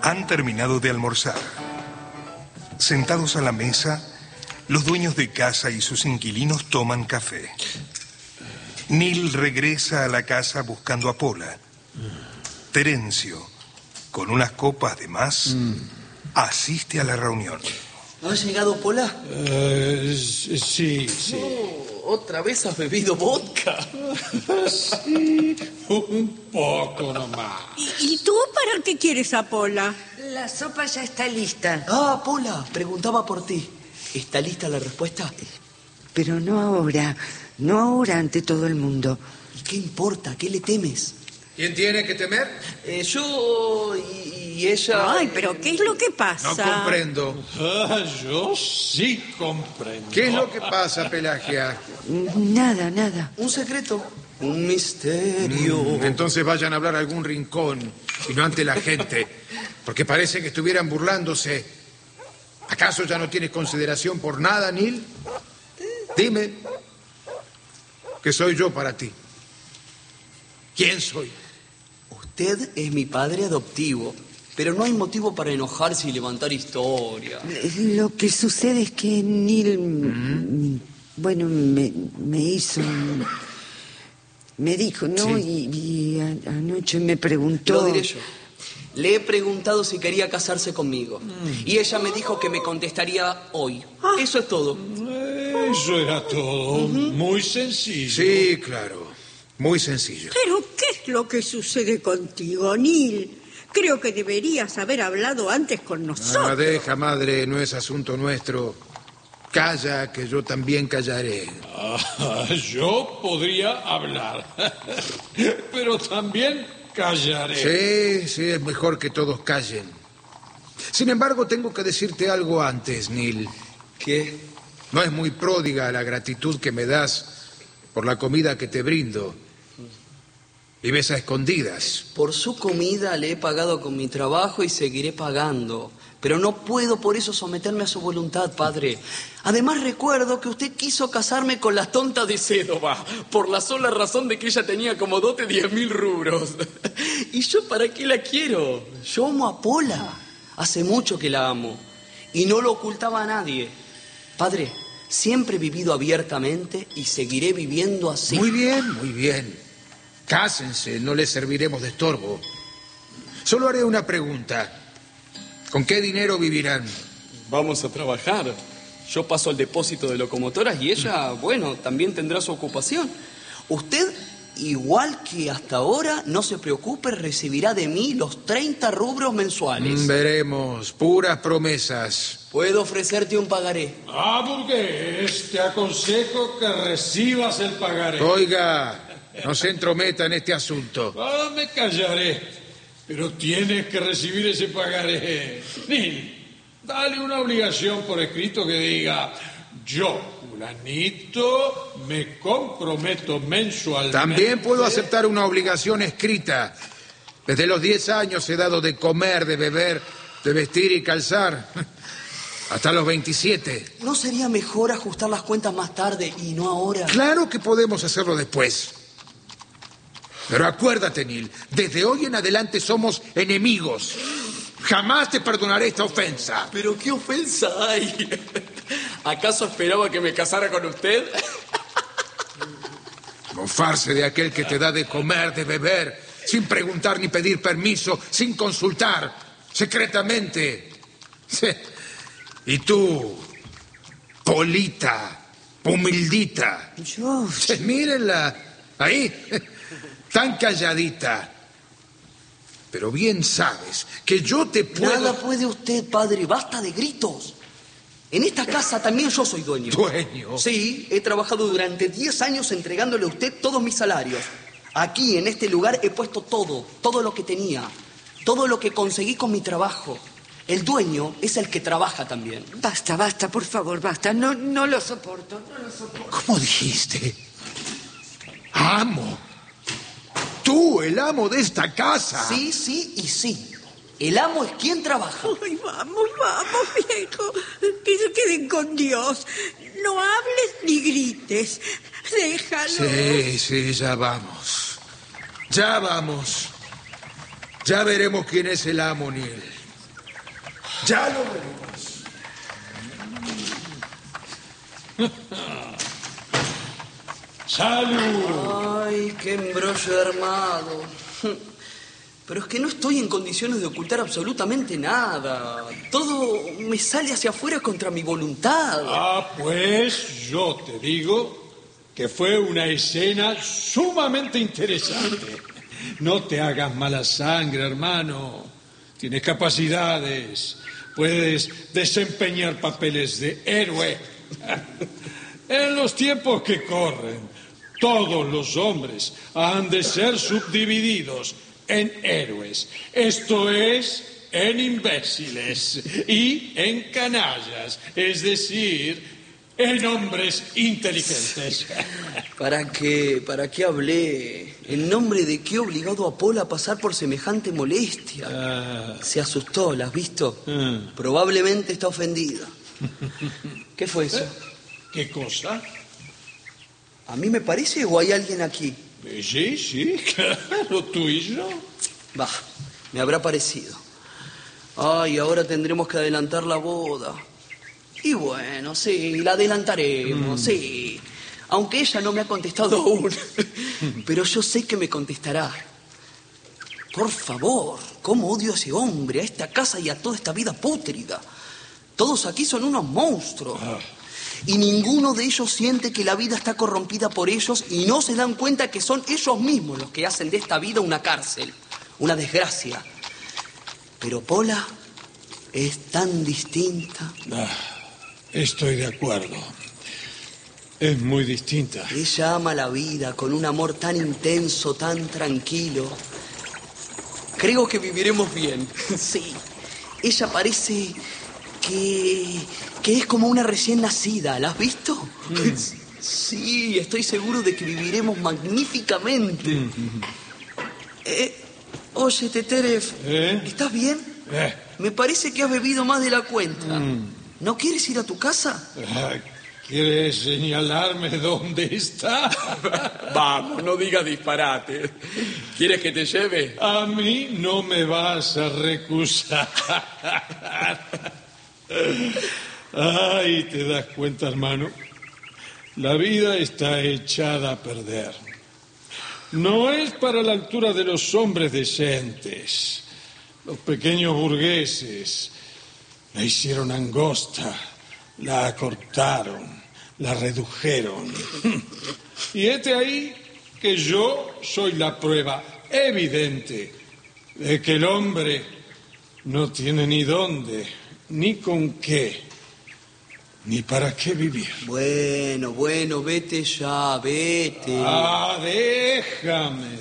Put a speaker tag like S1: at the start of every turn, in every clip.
S1: Han terminado de almorzar. Sentados a la mesa, los dueños de casa y sus inquilinos toman café. Neil regresa a la casa buscando a Paula. Terencio, con unas copas de más, asiste a la reunión.
S2: ¿Ha llegado Paula?
S3: Sí.
S2: ¿Otra vez has bebido vodka?
S3: Sí, un poco nomás.
S4: ¿Y tú para qué quieres a Paula?
S5: La sopa ya está lista.
S2: Ah, Paula, preguntaba por ti. ¿Está lista la respuesta?
S5: Pero no ahora ante todo el mundo.
S2: ¿Y qué importa? ¿Qué le temes?
S6: ¿Quién tiene que temer?
S2: Yo y ella...
S4: Ay, pero ¿qué es lo que pasa?
S6: No comprendo.
S3: Yo sí comprendo.
S6: ¿Qué es lo que pasa, Pelagia?
S5: Nada.
S2: Un secreto. Un misterio.
S6: Entonces vayan a hablar a algún rincón y no ante la gente, porque parece que estuvieran burlándose. ¿Acaso ya no tienes consideración por nada, Neil? Dime, ¿qué soy yo para ti? ¿Quién soy?
S2: Usted es mi padre adoptivo, pero no hay motivo para enojarse y levantar historia.
S5: Lo que sucede es que Neil, bueno, me hizo... Me dijo, ¿no?
S6: Sí.
S5: Y anoche me preguntó...
S2: Lo diré yo. Le he preguntado si quería casarse conmigo. Y ella me dijo que me contestaría hoy. Eso es todo.
S3: Eso era todo. Muy sencillo.
S6: Sí, claro, muy sencillo.
S4: ¿Pero qué es lo que sucede contigo, Neil? Creo que deberías haber hablado antes con nosotros.
S6: Deja, madre, no es asunto nuestro. Calla, que yo también callaré.
S3: Yo podría hablar, pero también callaré.
S6: Sí, es mejor que todos callen. Sin embargo, tengo que decirte algo antes, Neil.
S2: ¿Qué?
S6: No es muy pródiga la gratitud que me das por la comida que te brindo. Vives a escondidas.
S2: Por su comida le he pagado con mi trabajo y seguiré pagando. Pero no puedo por eso someterme a su voluntad, padre. Además recuerdo que usted quiso casarme con la tonta de Cédova, por la sola razón de que ella tenía como dote 10.000 rubros. ¿Y yo para qué la quiero? Yo amo a Paula. Hace mucho que la amo. Y no lo ocultaba a nadie. Padre, siempre he vivido abiertamente y seguiré viviendo así.
S6: Muy bien. Cásense, no les serviremos de estorbo. Solo haré una pregunta. ¿Con qué dinero vivirán?
S2: Vamos a trabajar. Yo paso al depósito de locomotoras y ella, bueno, también tendrá su ocupación. Usted, igual que hasta ahora, no se preocupe, recibirá de mí los 30 rubros mensuales.
S6: Veremos, puras promesas.
S2: Puedo ofrecerte un pagaré.
S3: Burgués, te aconsejo que recibas el pagaré.
S6: Oiga, no se entrometa en este asunto.
S3: Me callaré, pero tienes que recibir ese pagaré. Neil, dale una obligación por escrito que diga: yo, fulanito, me comprometo mensualmente.
S6: También puedo aceptar una obligación escrita. Desde los 10 años he dado de comer, de beber, de vestir y calzar. Hasta los 27.
S2: ¿No sería mejor ajustar las cuentas más tarde y no ahora?
S6: Claro que podemos hacerlo después. Pero acuérdate, Neil, desde hoy en adelante somos enemigos. Jamás te perdonaré esta ofensa.
S2: ¿Pero qué ofensa hay? ¿Acaso esperaba que me casara con usted?
S6: Mofarse de aquel que te da de comer, de beber, sin preguntar ni pedir permiso, sin consultar, secretamente. Y tú, Polita, humildita.
S5: Yo...
S6: Mírenla, ahí, tan calladita. Pero bien sabes que yo te puedo...
S2: Nada puede usted, padre, basta de gritos. En esta casa también yo soy dueño.
S6: ¿Dueño?
S2: Sí, he trabajado durante 10 años entregándole a usted todos mis salarios. Aquí, en este lugar, he puesto todo lo que tenía, todo lo que conseguí con mi trabajo. El dueño es el que trabaja también.
S5: Basta, por favor, basta. No lo soporto.
S6: ¿Cómo dijiste? Amo. Tú, el amo de esta casa.
S2: Sí y sí. El amo es quien trabaja.
S4: Ay, vamos, viejo. Que se queden con Dios. No hables ni grites. Déjalo.
S6: Sí, ya vamos. Ya vamos. Ya veremos quién es el amo, Neil. Ya lo veremos.
S3: ¡Salud!
S2: Ay, qué embrollo armado. Pero es que no estoy en condiciones de ocultar absolutamente nada. Todo me sale hacia afuera contra mi voluntad.
S3: Ah, pues yo te digo que fue una escena sumamente interesante. No te hagas mala sangre, hermano. Tienes capacidades. Puedes desempeñar papeles de héroe. En los tiempos que corren, todos los hombres han de ser subdivididos en héroes. Esto es, en imbéciles y en canallas. Es decir, en hombres inteligentes.
S2: ¿Para qué hablé? ¿En nombre de qué he obligado a Paula a pasar por semejante molestia? Se asustó, ¿la has visto? Probablemente está ofendida. ¿Qué fue eso?
S3: ¿Qué cosa?
S2: ¿A mí me parece o hay alguien aquí?
S3: Sí, claro, tú y yo.
S2: Bah, me habrá parecido. Ay, ahora tendremos que adelantar la boda. Y bueno, sí, la adelantaremos, sí. Aunque ella no me ha contestado aún. Pero yo sé que me contestará. Por favor, cómo odio a ese hombre, a esta casa y a toda esta vida pútrida. Todos aquí son unos monstruos. Y ninguno de ellos siente que la vida está corrompida por ellos y no se dan cuenta que son ellos mismos los que hacen de esta vida una cárcel, una desgracia. Pero Paula es tan distinta.
S3: Estoy de acuerdo. Es muy distinta.
S2: Ella ama la vida con un amor tan intenso, tan tranquilo. Creo que viviremos bien. Sí. Ella parece que es como una recién nacida. ¿La has visto? Sí, estoy seguro de que viviremos magníficamente. Oye, Teteref, ¿estás bien? Me parece que has bebido más de la cuenta. ¿No quieres ir a tu casa?
S3: ¿Quieres señalarme dónde está?
S2: Vamos, no digas disparate. ¿Quieres que te lleve?
S3: A mí no me vas a recusar. Ay, ¿te das cuenta, hermano? La vida está echada a perder. No es para la altura de los hombres decentes. Los pequeños burgueses la hicieron angosta, la acortaron, la redujeron. Y hete ahí que yo soy la prueba evidente de que el hombre no tiene ni dónde, ni con qué, ni para qué vivir.
S2: Bueno, vete ya, vete.
S3: Ah, déjame.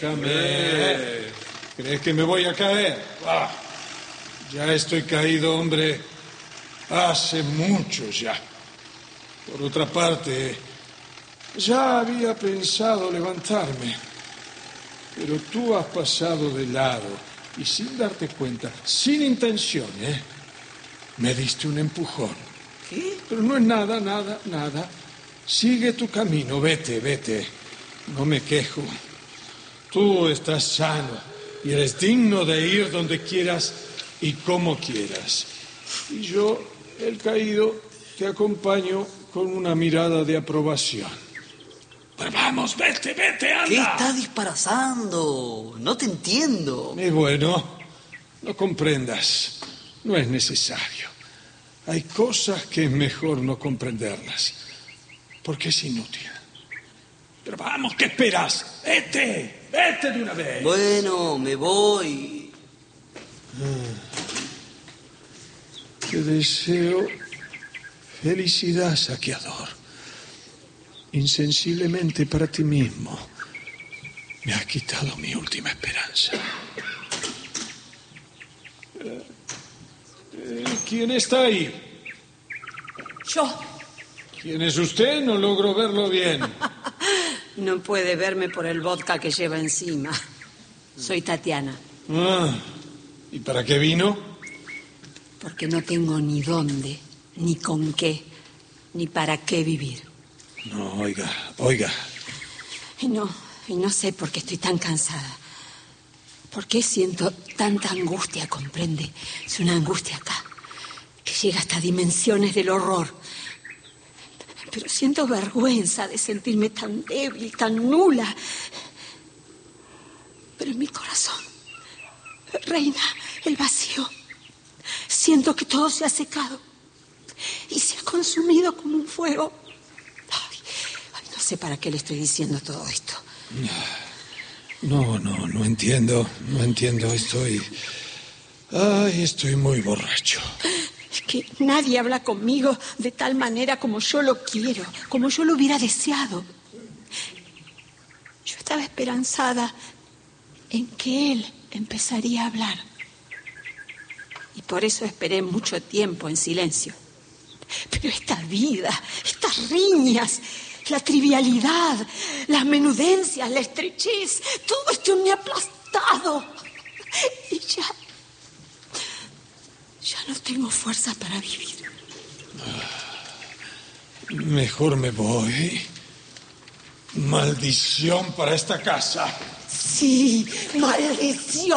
S3: ¿Crees que me voy a caer? Ya estoy caído, hombre, hace mucho ya. Por otra parte, ya había pensado levantarme, pero tú has pasado de lado y sin darte cuenta, sin intención, me diste un empujón.
S2: ¿Qué?
S3: Pero no es nada. Sigue tu camino, vete. No me quejo. Tú estás sano y eres digno de ir donde quieras y como quieras. Y yo, el caído, te acompaño con una mirada de aprobación. Pero vamos, vete, anda.
S2: ¿Qué estás disparazando? No te entiendo.
S3: Y bueno, no comprendas. No es necesario. Hay cosas que es mejor no comprenderlas, porque es inútil. Pero vamos, ¿qué esperas? Vete de una vez.
S2: Bueno, me voy.
S3: Te deseo felicidad, saqueador. Insensiblemente para ti mismo me has quitado mi última esperanza. ¿Quién está ahí?
S4: Yo.
S3: ¿Quién es usted? No logro verlo bien.
S4: No puede verme por el vodka que lleva encima. Soy Tatiana.
S3: ¿Y para qué vino?
S4: Porque no tengo ni dónde, ni con qué, ni para qué vivir.
S3: No, oiga.
S4: Y no sé por qué estoy tan cansada. ¿Por qué siento tanta angustia, comprende? Es una angustia acá, que llega hasta dimensiones del horror. Pero siento vergüenza de sentirme tan débil, tan nula. Pero en mi corazón reina el vacío. Siento que todo se ha secado y se ha consumido como un fuego. No sé para qué le estoy diciendo todo esto.
S3: No entiendo. Estoy muy borracho.
S4: Es que nadie habla conmigo de tal manera como yo lo quiero, como yo lo hubiera deseado. Yo estaba esperanzada en que él empezaría a hablar. Y por eso esperé mucho tiempo en silencio. Pero esta vida, estas riñas, la trivialidad, las menudencias, la estrechez, todo esto me ha aplastado. Y ya no tengo fuerza para vivir.
S3: Mejor me voy. Maldición para esta casa.
S4: Sí, maldición.